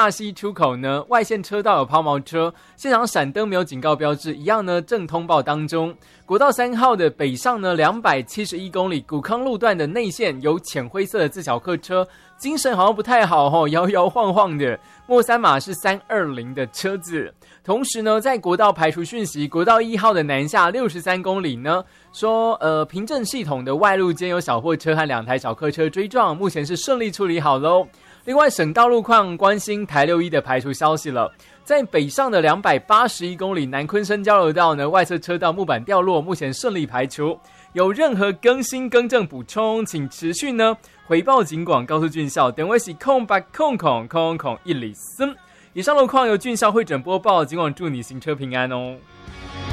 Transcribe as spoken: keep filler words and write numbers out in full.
大溪出口呢，外线车道有抛锚车，现场闪灯没有警告标志，一样呢正通报当中。国道三号的北上呢两百七十一公里，古康路段的内线有浅灰色的自小客车，精神好像不太好哦，摇摇晃晃的。末三码是三二零的车子。同时呢，在国道排除讯息，国道一号的南下六十三公里呢，说呃平镇系统的外路间有小货车和两台小客车追撞，目前是顺利处理好喽。另外，省道路况关心台六一的排除消息了。在北上的两百八十一公里南昆生交流道呢，外侧车道木板掉落，目前顺利排除。有任何更新更正补充，请持续呢回报警广告诉俊校，电话是空八空空空空一里森。以上路况由俊校会诊播报，警广祝你行车平安哦。